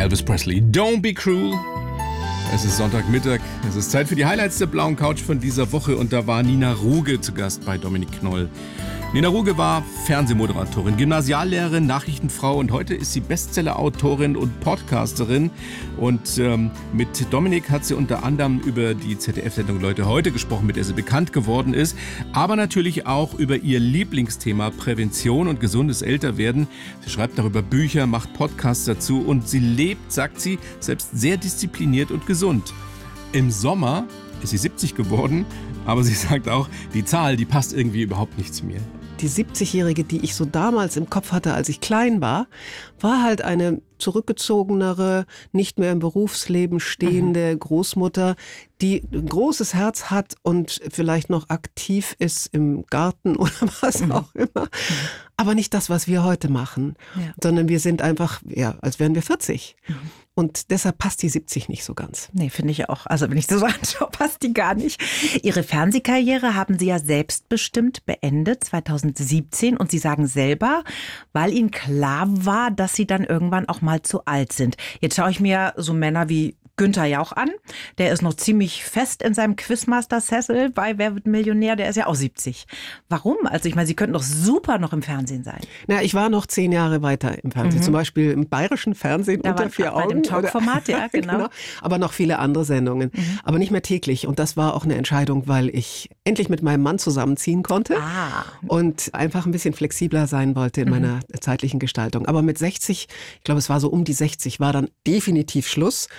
Elvis Presley, Don't Be Cruel. Es ist Sonntagmittag, es ist Zeit für die Highlights der blauen Couch von dieser Woche und da war Nina Ruge zu Gast bei Dominik Knoll. Nina Ruge war Fernsehmoderatorin, Gymnasiallehrerin, Nachrichtenfrau und heute ist sie Bestseller-Autorin und Podcasterin. Und mit Dominik hat sie unter anderem über die ZDF-Sendung Leute heute gesprochen, mit der sie bekannt geworden ist, aber natürlich auch über ihr Lieblingsthema Prävention und gesundes Älterwerden. Sie schreibt darüber Bücher, macht Podcasts dazu und sie lebt, sagt sie, selbst sehr diszipliniert und gesund. Im Sommer ist sie 70 geworden, aber sie sagt auch, die Zahl, die passt irgendwie überhaupt nicht zu mir. Die 70-Jährige, die ich so damals im Kopf hatte, als ich klein war halt eine zurückgezogenere, nicht mehr im Berufsleben stehende Großmutter, die ein großes Herz hat und vielleicht noch aktiv ist im Garten oder was auch immer. Aber nicht das, was wir heute machen, sondern wir sind einfach, als wären wir 40. Und deshalb passt die 70 nicht so ganz. Nee, finde ich auch. Also wenn ich das so anschaue, passt die gar nicht. Ihre Fernsehkarriere haben Sie ja selbstbestimmt beendet, 2017. Und Sie sagen selber, weil Ihnen klar war, dass Sie dann irgendwann auch mal zu alt sind. Jetzt schaue ich mir so Männer wie Günther Jauch an. Der ist noch ziemlich fest in seinem Quizmaster-Sessel bei Wer wird Millionär? Der ist ja auch 70. Warum? Also ich meine, Sie könnten doch super noch im Fernsehen sein. Na, ich war noch 10 Jahre weiter im Fernsehen. Zum Beispiel im bayerischen Fernsehen da unter 4 Augen. Bei dem Talkformat, ja, genau. Aber noch viele andere Sendungen. Aber nicht mehr täglich. Und das war auch eine Entscheidung, weil ich endlich mit meinem Mann zusammenziehen konnte. Und einfach ein bisschen flexibler sein wollte in meiner zeitlichen Gestaltung. Aber mit 60, ich glaube, es war so um die 60, war dann definitiv Schluss.